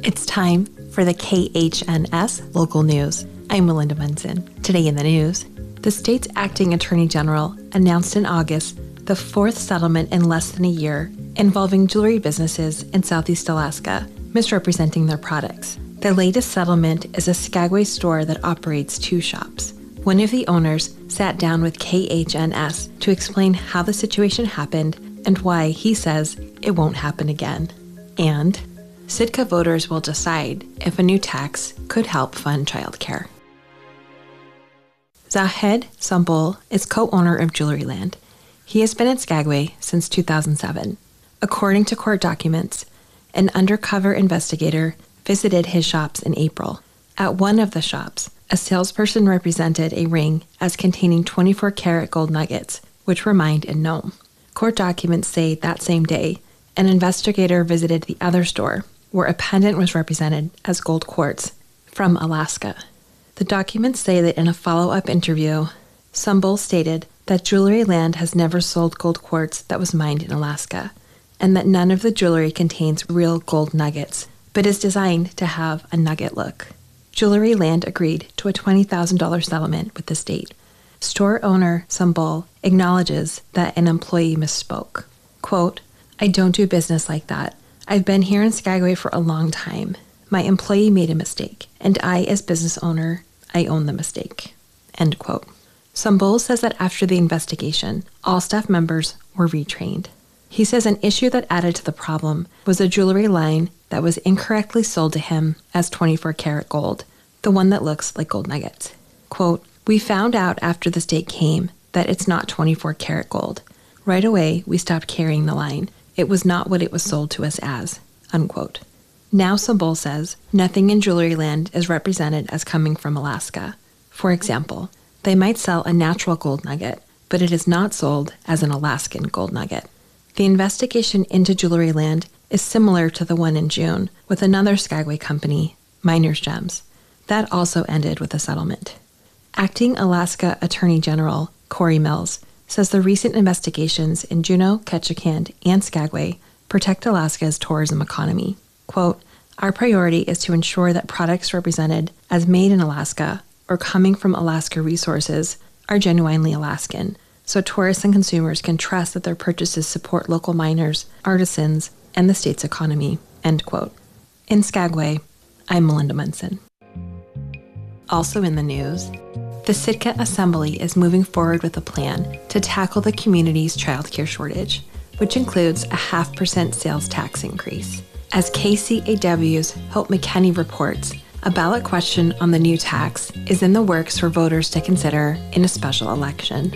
It's time for the KHNS local news. I'm Melinda Munson. Today in the news, the state's acting attorney general announced in August the fourth settlement in less than a year involving jewelry businesses in Southeast Alaska misrepresenting their products. The latest settlement is a Skagway store that operates two shops. One of the owners sat down with KHNS to explain how the situation happened and why he says it won't happen again. And Sitka voters will decide if a new tax could help fund childcare. Zahed Sambol is co-owner of Jewelryland. He has been at Skagway since 2007. According to court documents, an undercover investigator visited his shops in April. At one of the shops, a salesperson represented a ring as containing 24-karat gold nuggets, which were mined in Nome. Court documents say that same day, an investigator visited the other store, where a pendant was represented as gold quartz from Alaska. The documents say that in a follow-up interview, Sambol stated that Jewelryland has never sold gold quartz that was mined in Alaska, and that none of the jewelry contains real gold nuggets, but is designed to have a nugget look. Jewelryland agreed to a $20,000 settlement with the state. Store owner Sambol acknowledges that an employee misspoke. Quote, "I don't do business like that. I've been here in Skagway for a long time. My employee made a mistake, and I, as business owner, I own the mistake." End quote. Sambol says that after the investigation, all staff members were retrained. He says an issue that added to the problem was a jewelry line that was incorrectly sold to him as 24-karat gold, the one that looks like gold nuggets. Quote, "We found out after the state came that it's not 24-karat gold. Right away, we stopped carrying the line. It was not what it was sold to us as." Unquote. Now Sambol says nothing in Jewelryland is represented as coming from Alaska. For example, they might sell a natural gold nugget, but it is not sold as an Alaskan gold nugget. The investigation into Jewelryland is similar to the one in June with another Skagway company, Miners Gems. That also ended with a settlement. Acting Alaska Attorney General Corey Mills says the recent investigations in Juneau, Ketchikan, and Skagway protect Alaska's tourism economy. Quote, "Our priority is to ensure that products represented as made in Alaska or coming from Alaska resources are genuinely Alaskan, so tourists and consumers can trust that their purchases support local miners, artisans, and the state's economy." End quote. In Skagway, I'm Melinda Munson. Also in the news, the Sitka Assembly is moving forward with a plan to tackle the community's childcare shortage, which includes a 0.5% sales tax increase. As KCAW's Hope McKenney reports, a ballot question on the new tax is in the works for voters to consider in a special election.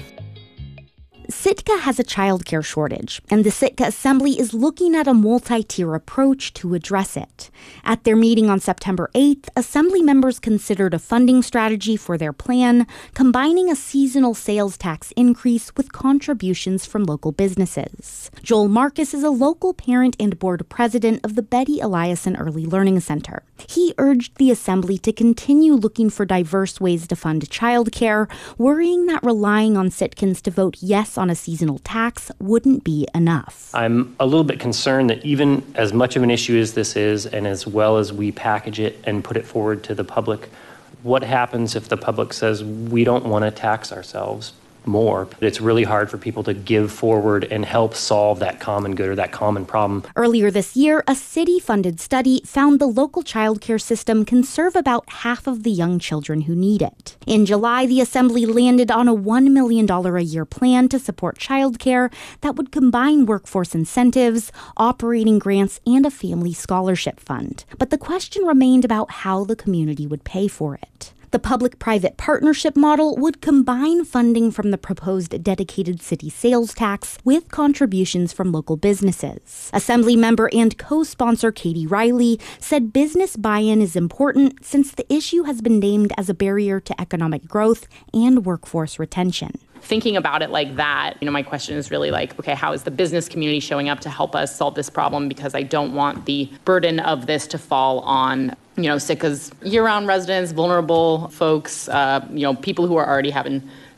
Sitka has a childcare shortage, and the Sitka Assembly is looking at a multi-tier approach to address it. At their meeting on September 8th, Assembly members considered a funding strategy for their plan, combining a seasonal sales tax increase with contributions from local businesses. Joel Marcus is a local parent and board president of the Betty Eliason Early Learning Center. He urged the Assembly to continue looking for diverse ways to fund childcare, worrying that relying on Sitkans to vote yes on a seasonal tax wouldn't be enough. I'm a little bit concerned that even as much of an issue as this is, and as well as we package it and put it forward to the public, what happens if the public says we don't want to tax ourselves more? It's really hard for people to give forward and help solve that common good or that common problem. Earlier this year, a city-funded study found the local childcare system can serve about half of the young children who need it. In July, the Assembly landed on a $1 million a year plan to support childcare that would combine workforce incentives, operating grants, and a family scholarship fund. But the question remained about how the community would pay for it. The public-private partnership model would combine funding from the proposed dedicated city sales tax with contributions from local businesses. Assembly member and co-sponsor Katie Riley said business buy-in is important since the issue has been named as a barrier to economic growth and workforce retention. Thinking about it like that, my question is really like, okay, how is the business community showing up to help us solve this problem? Because I don't want the burden of this to fall on, Sitka's year-round residents, vulnerable folks, people who are already having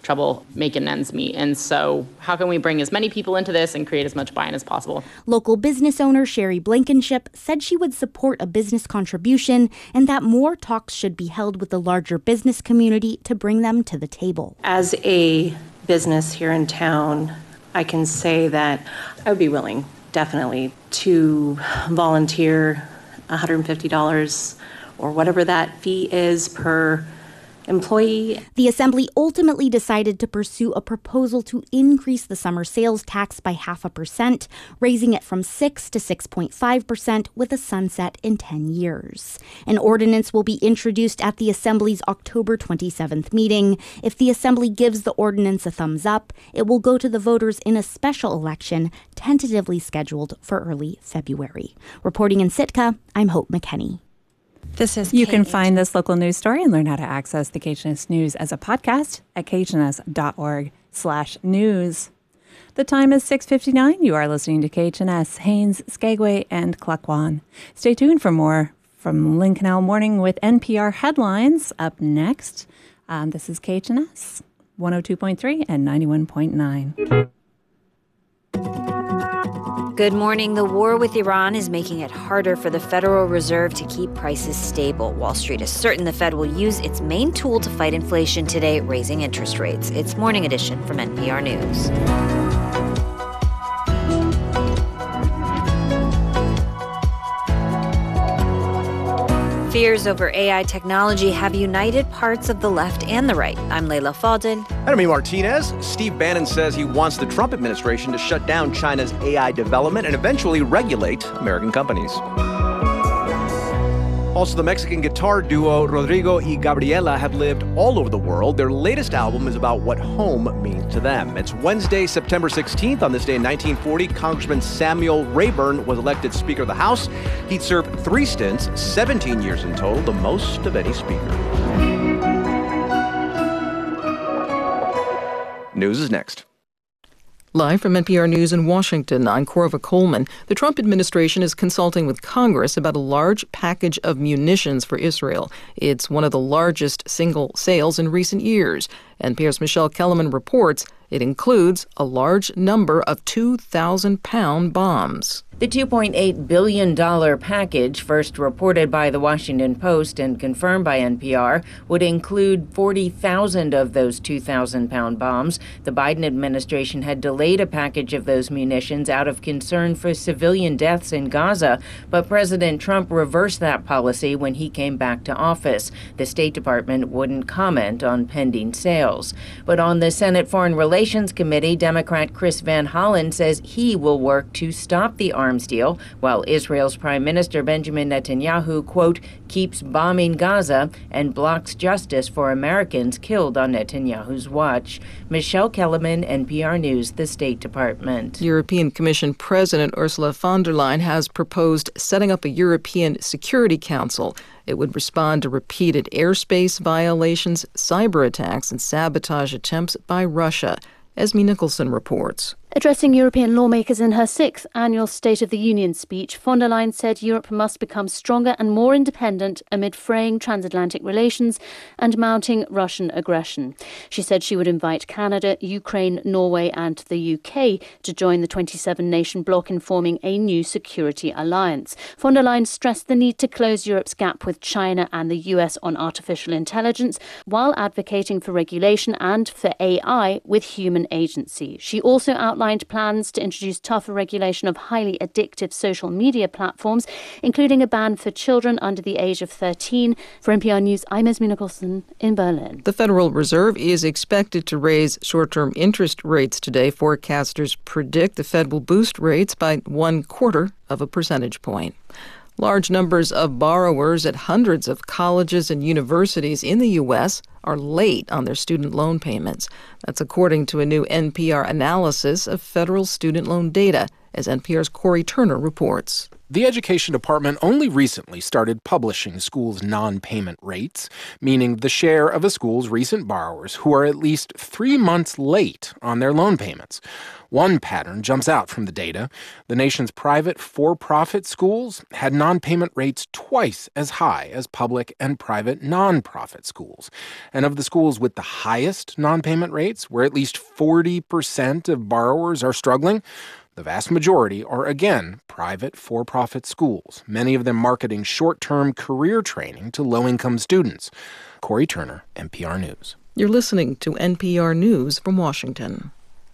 trouble making ends meet. And so how can we bring as many people into this and create as much buy-in as possible? Local business owner Sherry Blankenship said she would support a business contribution and that more talks should be held with the larger business community to bring them to the table. As a business here in town, I can say that I would be willing, definitely, to volunteer $150 or whatever that fee is per employee. The Assembly ultimately decided to pursue a proposal to increase the summer sales tax by 0.5%, raising it from 6 to 6.5% with a sunset in 10 years. An ordinance will be introduced at the Assembly's October 27th meeting. If the Assembly gives the ordinance a thumbs up, it will go to the voters in a special election tentatively scheduled for early February. Reporting in Sitka, I'm Hope McKenney. You can find this local news story and learn how to access the KHNS News as a podcast at khns.org/news. The time is 6:59. You are listening to KHNS, Haines, Skagway, and Klukwan. Stay tuned for more from Lynn Canal Morning with NPR headlines up next. This is KHNS 102.3 and 91.9. Good morning. The war with Iran is making it harder for the Federal Reserve to keep prices stable. Wall Street is certain the Fed will use its main tool to fight inflation today, raising interest rates. It's Morning Edition from NPR News. Fears over AI technology have united parts of the left and the right. I'm Layla Fadel. And I'm Martinez. Steve Bannon says he wants the Trump administration to shut down China's AI development and eventually regulate American companies. Also, the Mexican guitar duo Rodrigo y Gabriela have lived all over the world. Their latest album is about what home means to them. It's Wednesday, September 16th. On this day in 1940, Congressman Samuel Rayburn was elected Speaker of the House. He'd served 3 stints, 17 years in total, the most of any speaker. News is next. Live from NPR News in Washington, I'm Corva Coleman. The Trump administration is consulting with Congress about a large package of munitions for Israel. It's one of the largest single sales in recent years. NPR's Michelle Kellerman reports it includes a large number of 2,000-pound bombs. The $2.8 billion package, first reported by The Washington Post and confirmed by NPR, would include 40,000 of those 2,000-pound bombs. The Biden administration had delayed a package of those munitions out of concern for civilian deaths in Gaza, but President Trump reversed that policy when he came back to office. The State Department wouldn't comment on pending sales. But on the Senate Foreign Relations Committee, Democrat Chris Van Hollen says he will work to stop the arms deal, while Israel's Prime Minister Benjamin Netanyahu, quote, keeps bombing Gaza and blocks justice for Americans killed on Netanyahu's watch. Michelle Kellerman, NPR News, the State Department. European Commission President Ursula von der Leyen has proposed setting up a European Security Council. It would respond to repeated airspace violations, cyber attacks, and sabotage attempts by Russia. Esme Nicholson reports. Addressing European lawmakers in her 6th annual State of the Union speech, von der Leyen said Europe must become stronger and more independent amid fraying transatlantic relations and mounting Russian aggression. She said she would invite Canada, Ukraine, Norway and the UK to join the 27-nation bloc in forming a new security alliance. Von der Leyen stressed the need to close Europe's gap with China and the US on artificial intelligence, while advocating for regulation and for AI with human agency. She also outlined plans to introduce tougher regulation of highly addictive social media platforms, including a ban for children under the age of 13. For NPR News, I'm Esme Nicholson in Berlin. The Federal Reserve is expected to raise short-term interest rates today. Forecasters predict the Fed will boost rates by 1/4 of a percentage point. Large numbers of borrowers at hundreds of colleges and universities in the U.S. are late on their student loan payments. That's according to a new NPR analysis of federal student loan data, as NPR's Corey Turner reports. The Education Department only recently started publishing schools' non-payment rates, meaning the share of a school's recent borrowers who are at least 3 months late on their loan payments. One pattern jumps out from the data. The nation's private for-profit schools had non-payment rates twice as high as public and private non-profit schools. And of the schools with the highest non-payment rates, where at least 40% of borrowers are struggling, the vast majority are, again, private for-profit schools, many of them marketing short-term career training to low-income students. Corey Turner, NPR News. You're listening to NPR News from Washington.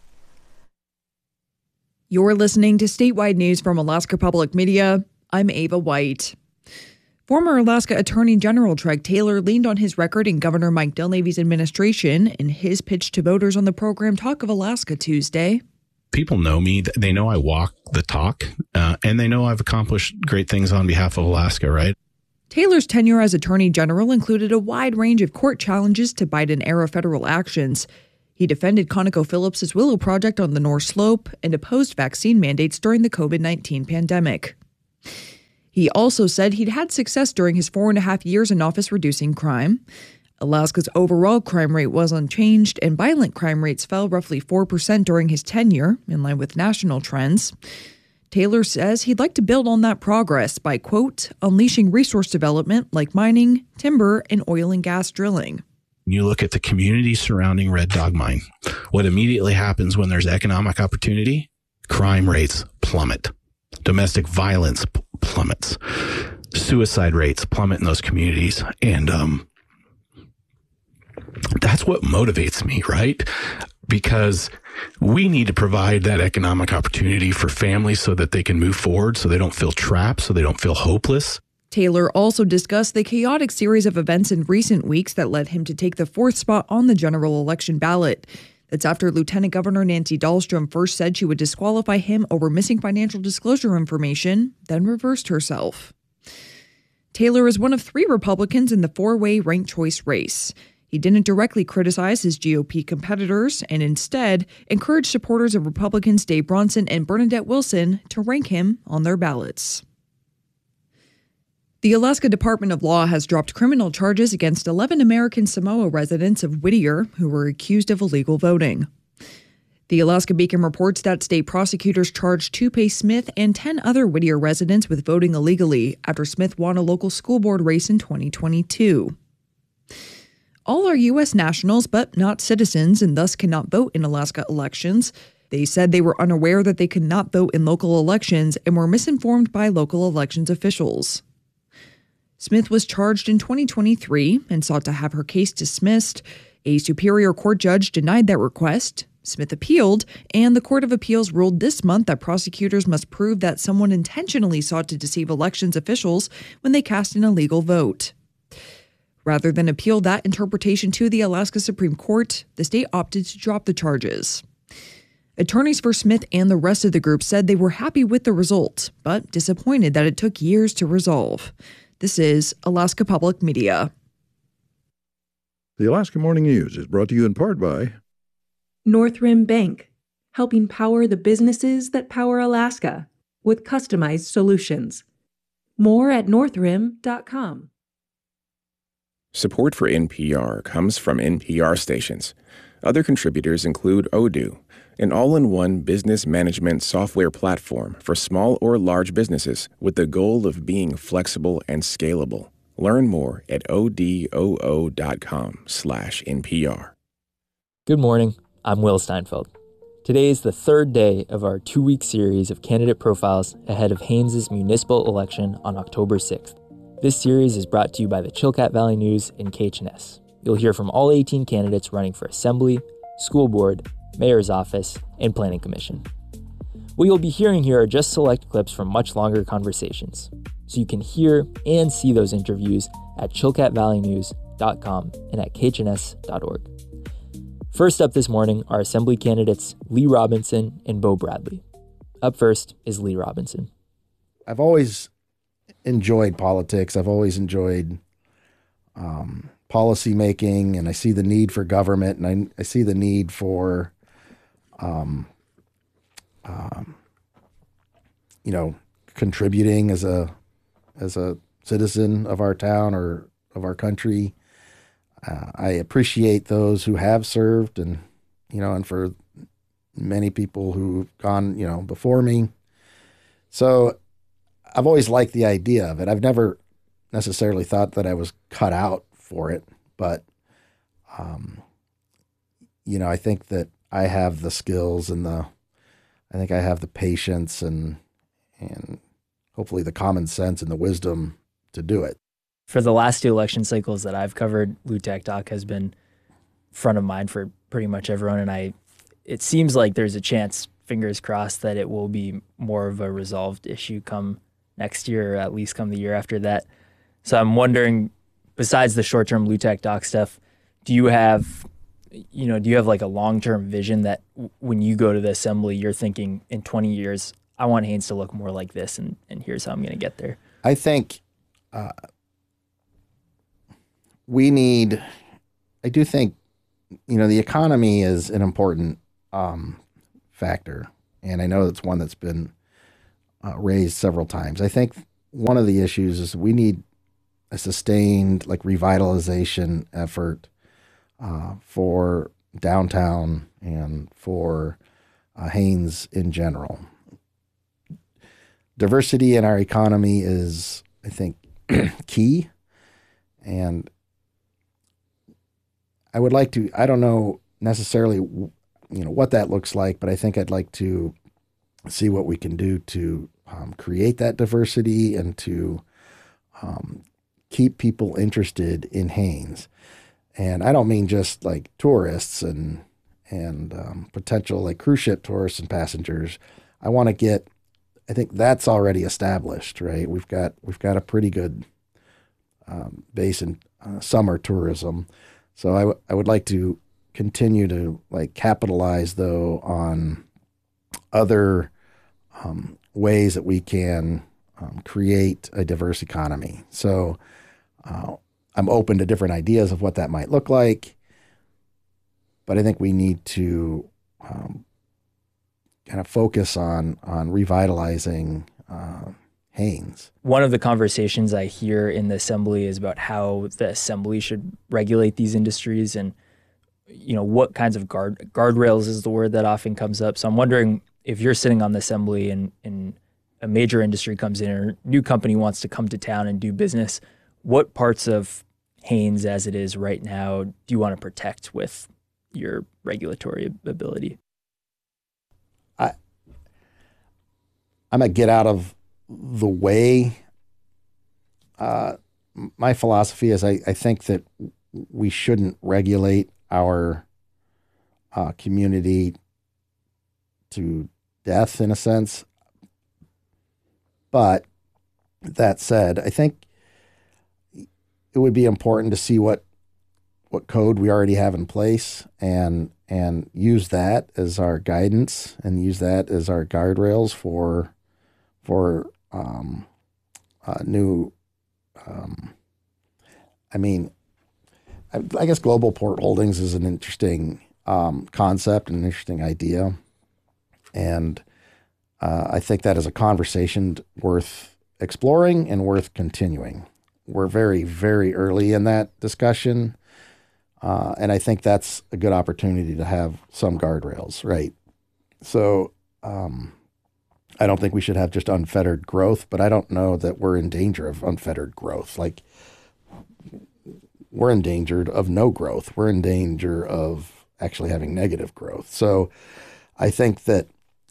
You're listening to statewide news from Alaska Public Media. I'm Ava White. Former Alaska Attorney General Treg Taylor leaned on his record in Governor Mike Dunleavy's administration in his pitch to voters on the program Talk of Alaska Tuesday. People know me. They know I walk the talk, and they know I've accomplished great things on behalf of Alaska, right? Taylor's tenure as Attorney General included a wide range of court challenges to Biden-era federal actions. He defended ConocoPhillips' Willow Project on the North Slope and opposed vaccine mandates during the COVID-19 pandemic. He also said he'd had success during his 4.5 years in office reducing crime. Alaska's overall crime rate was unchanged, and violent crime rates fell roughly 4% during his tenure, in line with national trends. Taylor says he'd like to build on that progress by, quote, unleashing resource development like mining, timber, and oil and gas drilling. You look at the community surrounding Red Dog Mine. What immediately happens when there's economic opportunity? Crime rates plummet. Domestic violence plummets. Suicide rates plummet in those communities. And that's what motivates me, right? Because we need to provide that economic opportunity for families so that they can move forward, so they don't feel trapped, so they don't feel hopeless. Taylor also discussed the chaotic series of events in recent weeks that led him to take the 4th spot on the general election ballot. That's after Lieutenant Governor Nancy Dahlstrom first said she would disqualify him over missing financial disclosure information, then reversed herself. Taylor is one of 3 Republicans in the 4-way ranked choice race. He didn't directly criticize his GOP competitors and instead encouraged supporters of Republicans Dave Bronson and Bernadette Wilson to rank him on their ballots. The Alaska Department of Law has dropped criminal charges against 11 American Samoa residents of Whittier who were accused of illegal voting. The Alaska Beacon reports that state prosecutors charged Tupe Smith and 10 other Whittier residents with voting illegally after Smith won a local school board race in 2022. All are U.S. nationals, but not citizens, and thus cannot vote in Alaska elections. They said they were unaware that they could not vote in local elections and were misinformed by local elections officials. Smith was charged in 2023 and sought to have her case dismissed. A Superior Court judge denied that request. Smith appealed, and the Court of Appeals ruled this month that prosecutors must prove that someone intentionally sought to deceive elections officials when they cast an illegal vote. Rather than appeal that interpretation to the Alaska Supreme Court, the state opted to drop the charges. Attorneys for Smith and the rest of the group said they were happy with the result, but disappointed that it took years to resolve. This is Alaska Public Media. The Alaska Morning News is brought to you in part by Northrim Bank, helping power the businesses that power Alaska with customized solutions. More at northrim.com. Support for NPR comes from NPR stations. Other contributors include Odoo, an all-in-one business management software platform for small or large businesses with the goal of being flexible and scalable. Learn more at odoo.com/NPR. Good morning, I'm Will Steinfeld. Today is the 3rd day of our 2-week series of candidate profiles ahead of Haynes's municipal election on October 6th. This series is brought to you by the Chilkat Valley News and KHNS. You'll hear from all 18 candidates running for Assembly, School Board, Mayor's Office, and Planning Commission. What you'll be hearing here are just select clips from much longer conversations, so you can hear and see those interviews at chilkatvalleynews.com and at khns.org. First up this morning are Assembly candidates Lee Robinson and Beau Bradley. Up first is Lee Robinson. I've always enjoyed politics. I've always enjoyed policy making, and I see the need for government, and I see the need for, contributing as a citizen of our town or of our country. I appreciate those who have served, and for many people who've gone, before me. So I've always liked the idea of it. I've never necessarily thought that I was cut out for it, but, I think that I have the skills and I think I have the patience and hopefully the common sense and the wisdom to do it. For the last 2 election cycles that I've covered, LUTAC Doc has been front of mind for pretty much everyone, and it seems like there's a chance, fingers crossed, that it will be more of a resolved issue come next year, or at least come the year after that. So I'm wondering, besides the short-term LUTAC Doc stuff, do you have like a long-term vision that when you go to the assembly, you're thinking in 20 years, I want Haines to look more like this, and here's how I'm going to get there? I think I do think, the economy is an important factor, and I know it's one that's been raised several times. I think one of the issues is we need a sustained revitalization effort for downtown and for Haines in general. Diversity in our economy is, I think, key, and I would like to, I don't know necessarily, what that looks like, but I think I'd like to see what we can do to create that diversity and to keep people interested in Haines. And I don't mean just tourists and potential cruise ship tourists and passengers. I think that's already established, right? We've got a pretty good base in summer tourism. So I would like to continue to capitalize though on other ways that we can create a diverse economy. So I'm open to different ideas of what that might look like, but I think we need to kind of focus on revitalizing Haines. One of the conversations I hear in the assembly is about how the assembly should regulate these industries, and what kinds of guardrails is the word that often comes up. So I'm wondering, if you're sitting on the assembly and a major industry comes in or a new company wants to come to town and do business, what parts of Haines as it is right now do you want to protect with your regulatory ability? I'm a get out of the way. My philosophy is I think that we shouldn't regulate our community to death in a sense. But that said, I think it would be important to see what code we already have in place and use that as our guidance and use that as our guardrails for new. I guess global port holdings is an interesting concept, an interesting idea, and I think that is a conversation worth exploring and worth continuing. We're very, very early in that discussion, and I think that's a good opportunity to have some guardrails, right? So I don't think we should have just unfettered growth, but I don't know that we're in danger of unfettered growth. We're in danger of no growth. We're in danger of actually having negative growth. So I think that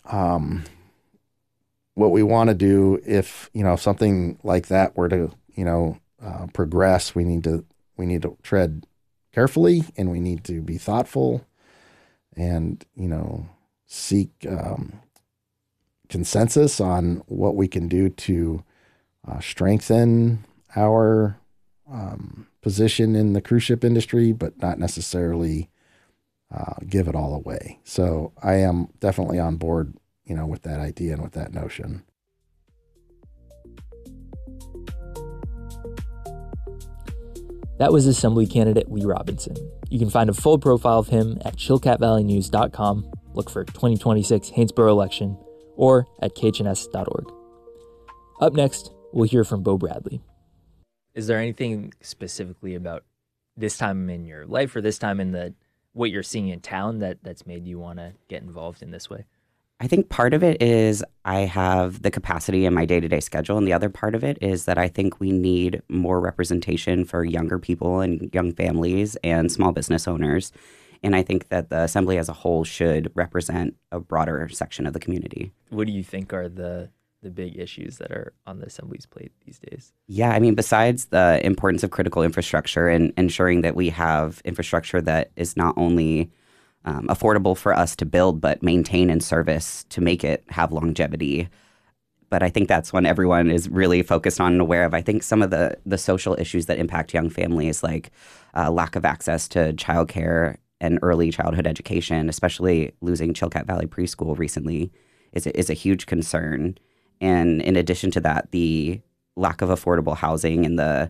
what we want to do, if something like that were to progress, we need to tread carefully, and we need to be thoughtful and seek consensus on what we can do to strengthen our position in the cruise ship industry, but not necessarily give it all away. So I am definitely on board, with that idea and with that notion. That was Assembly candidate Lee Robinson. You can find a full profile of him at chilcatvalleynews.com. Look for 2026 Haynesboro election, or at khns.org. Up next, we'll hear from Bo Bradley. Is there anything specifically about this time in your life or this time in the what you're seeing in town that's made you want to get involved in this way? I think part of it is I have the capacity in my day-to-day schedule, and the other part of it is that I think we need more representation for younger people and young families and small business owners. And I think that the Assembly as a whole should represent a broader section of the community. What do you think are the big issues that are on the Assembly's plate these days? Yeah, I mean, besides the importance of critical infrastructure and ensuring that we have infrastructure that is not only affordable for us to build, but maintain and service to make it have longevity. But I think that's when everyone is really focused on and aware of. I think some of the social issues that impact young families, like lack of access to childcare and early childhood education, especially losing Chilkat Valley Preschool recently, is a huge concern. And in addition to that, the lack of affordable housing and the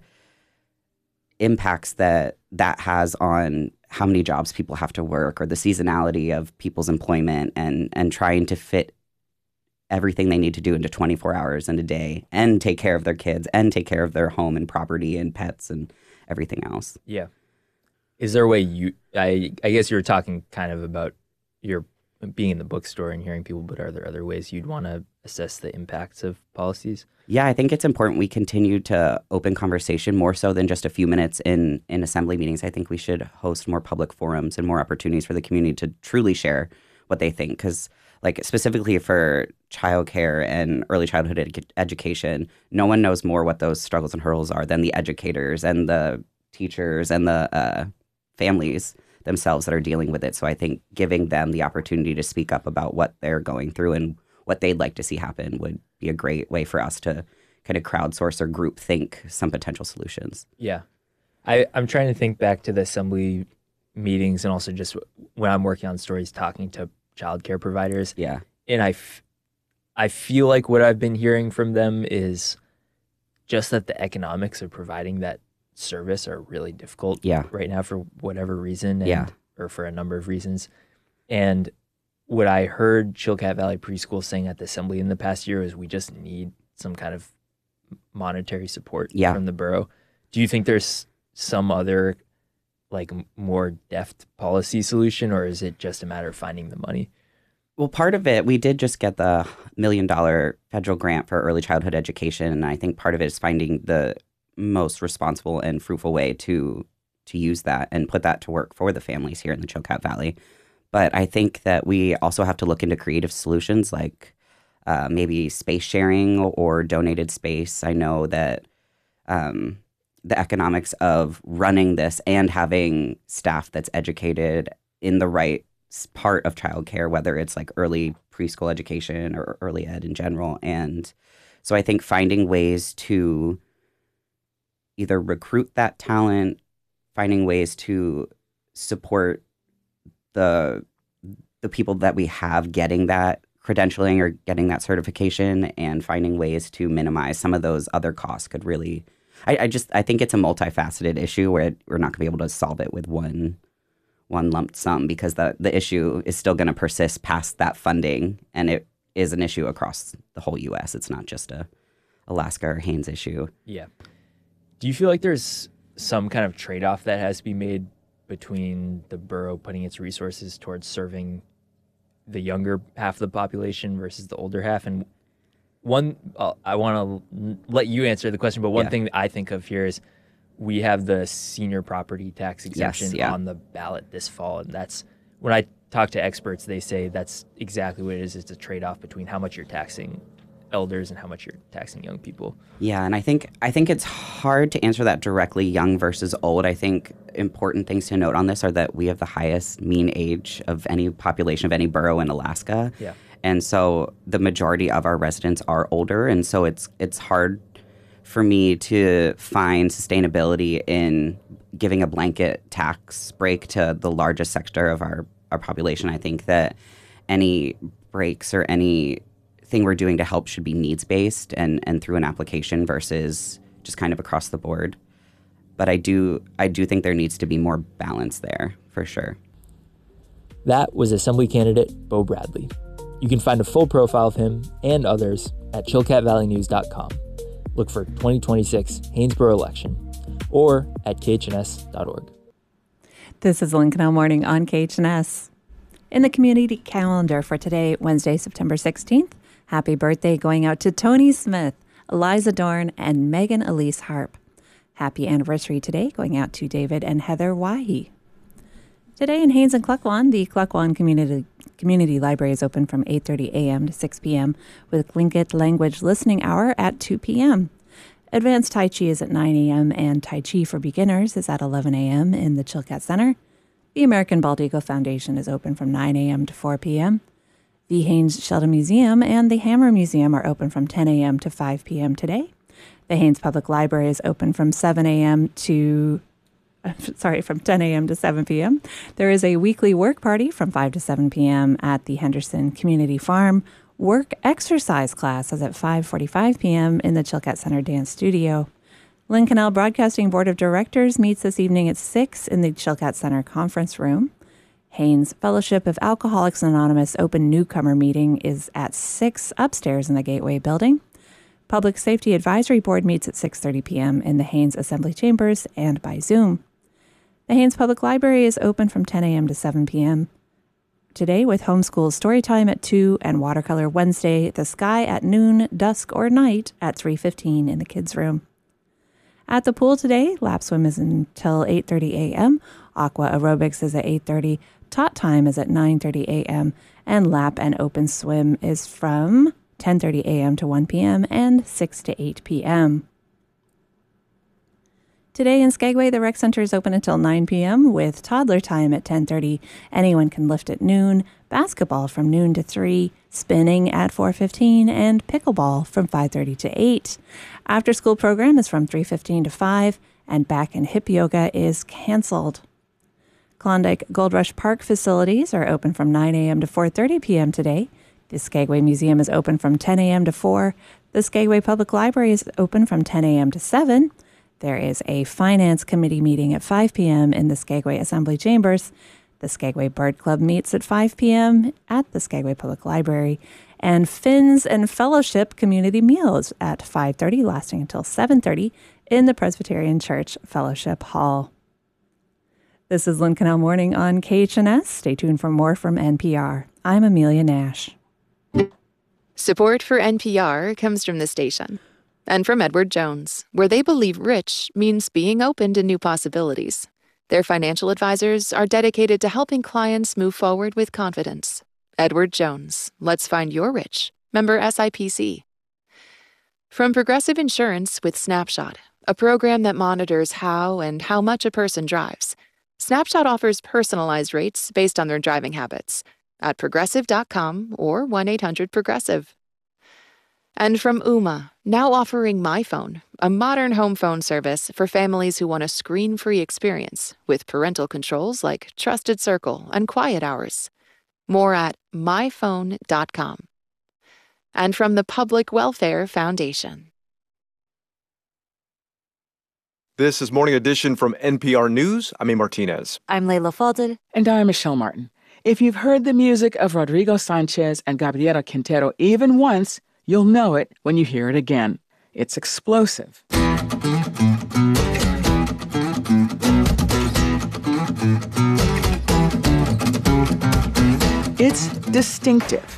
impacts that has on how many jobs people have to work, or the seasonality of people's employment, and trying to fit everything they need to do into 24 hours in a day and take care of their kids and take care of their home and property and pets and everything else. Yeah. Is there a way I guess you were talking kind of about your being in the bookstore and hearing people, but are there other ways you'd want to assess the impacts of policies? Yeah, I think it's important we continue to open conversation more so than just a few minutes in Assembly meetings. I think we should host more public forums and more opportunities for the community to truly share what they think. Because, like, specifically for childcare and early childhood education, no one knows more what those struggles and hurdles are than the educators and the teachers and the families themselves that are dealing with it. So I think giving them the opportunity to speak up about what they're going through and what they'd like to see happen would be a great way for us to kind of crowdsource or group think some potential solutions. Yeah. I'm trying to think back to the Assembly meetings and also just when I'm working on stories talking to childcare providers. Yeah. And I feel like what I've been hearing from them is just that the economics of providing that service are really difficult right now for whatever reason or for a number of reasons. And what I heard Chilkat Valley Preschool saying at the Assembly in the past year is we just need some kind of monetary support from the borough. Do you think there's some other like more deft policy solution, or is it just a matter of finding the money? Well, part of it, we did just get the $1 million federal grant for early childhood education. And I think part of it is finding the most responsible and fruitful way to use that and put that to work for the families here in the Chilkat Valley. But I think that we also have to look into creative solutions like maybe space sharing or donated space. I know that the economics of running this and having staff that's educated in the right part of childcare, whether it's like early preschool education or early ed in general. And so I think finding ways to either recruit that talent, finding ways to support the people that we have getting that credentialing or getting that certification, and finding ways to minimize some of those other costs could really, I think it's a multifaceted issue where we're not going to be able to solve it with one lump sum, because the issue is still going to persist past that funding, and it is an issue across the whole U.S. It's not just a Alaska or Haines issue. Yeah. Do you feel like there's some kind of trade-off that has to be made between the borough putting its resources towards serving the younger half of the population versus the older half? And one, I want to let you answer the question, but one thing that I think of here is we have the senior property tax exemption on the ballot this fall. And that's, when I talk to experts, they say that's exactly what it is. It's a trade-off between how much you're taxing elders and how much you're taxing young people. Yeah, and I think it's hard to answer that directly, young versus old. I think important things to note on this are that we have the highest mean age of any population of any borough in Alaska. Yeah. And so the majority of our residents are older, and so it's hard for me to find sustainability in giving a blanket tax break to the largest sector of our population. I think that any breaks or any thing we're doing to help should be needs-based and through an application versus just kind of across the board. But I do think there needs to be more balance there, for sure. That was Assembly candidate Beau Bradley. You can find a full profile of him and others at chilkatvalleynews.com. Look for 2026 Haynesboro election or at khns.org. This is Lincoln All Morning on KHNS. In the community calendar for today, Wednesday, September 16th, happy birthday going out to Tony Smith, Eliza Dorn, and Megan Elise Harp. Happy anniversary today going out to David and Heather Wahi. Today in Haines and Cluckwan, the Cluckwan Community Library is open from 8:30 a.m. to 6 p.m. with Tlingit Language Listening Hour at 2 p.m. Advanced Tai Chi is at 9 a.m. and Tai Chi for Beginners is at 11 a.m. in the Chilkat Center. The American Bald Eagle Foundation is open from 9 a.m. to 4 p.m. The Haines Sheldon Museum and the Hammer Museum are open from 10 a.m. to 5 p.m. today. The Haines Public Library is open from 10 a.m. to 7 p.m. There is a weekly work party from 5 to 7 p.m. at the Henderson Community Farm. Work exercise class is at 5:45 p.m. in the Chilkat Center Dance Studio. Lynn Canal Broadcasting Board of Directors meets this evening at 6 in the Chilkat Center Conference Room. Haines Fellowship of Alcoholics Anonymous Open Newcomer Meeting is at 6 upstairs in the Gateway Building. Public Safety Advisory Board meets at 6:30 p.m. in the Haines Assembly Chambers and by Zoom. The Haines Public Library is open from 10 a.m. to 7 p.m. today with Homeschool Storytime at 2 and Watercolor Wednesday, The Sky at noon, dusk, or night at 3:15 in the kids' room. At the pool today, lap swim is until 8:30 a.m., aqua aerobics is at 8:30, tot time is at 9:30 a.m., and lap and open swim is from 10:30 a.m. to 1 p.m. and 6 to 8 p.m. Today in Skagway, the rec center is open until 9 p.m. with toddler time at 10:30. Anyone can lift at noon, basketball from noon to 3, spinning at 4:15, and pickleball from 5:30 to 8. After-school program is from 3:15 to 5, and back and hip yoga is canceled. Klondike Gold Rush Park facilities are open from 9 a.m. to 4:30 p.m. today. The Skagway Museum is open from 10 a.m. to 4. The Skagway Public Library is open from 10 a.m. to 7. There is a Finance Committee meeting at 5 p.m. in the Skagway Assembly Chambers. The Skagway Bird Club meets at 5 p.m. at the Skagway Public Library. And Finns and Fellowship Community Meals at 5:30, lasting until 7:30 in the Presbyterian Church Fellowship Hall. This is Lynn Canal Morning on KHNS. Stay tuned for more from NPR. I'm Amelia Nash. Support for NPR comes from the station. And from Edward Jones, where they believe rich means being open to new possibilities. Their financial advisors are dedicated to helping clients move forward with confidence. Edward Jones, let's find your rich. Member SIPC. From Progressive Insurance with Snapshot, a program that monitors how and how much a person drives. Snapshot offers personalized rates based on their driving habits at progressive.com or 1-800-PROGRESSIVE. And from Ooma, now offering My Phone, a modern home phone service for families who want a screen-free experience with parental controls like Trusted Circle and Quiet Hours. More at myphone.com. And from the Public Welfare Foundation. This is Morning Edition from NPR News. I'm A. Martinez. I'm Layla Fadel. And I'm Michelle Martin. If you've heard the music of Rodrigo Sanchez and Gabriela Quintero even once, you'll know it when you hear it again. It's explosive. It's distinctive.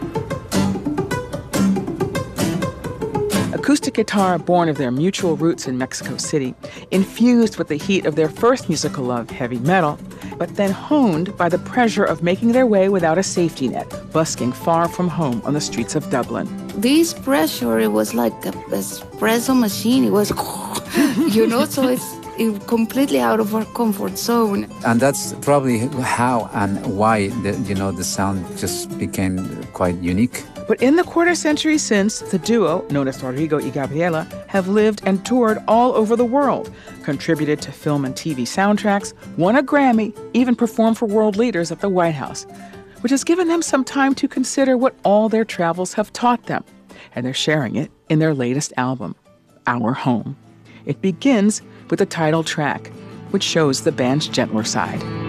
Acoustic guitar born of their mutual roots in Mexico City, infused with the heat of their first musical love, heavy metal, but then honed by the pressure of making their way without a safety net, busking far from home on the streets of Dublin. This pressure, it was like an espresso machine. It was, so it's completely out of our comfort zone. And that's probably how and why the sound just became quite unique. But in the quarter century since, the duo, known as Rodrigo y Gabriela, have lived and toured all over the world, contributed to film and TV soundtracks, won a Grammy, even performed for world leaders at the White House, which has given them some time to consider what all their travels have taught them. And they're sharing it in their latest album, Our Home. It begins with the title track, which shows the band's gentler side.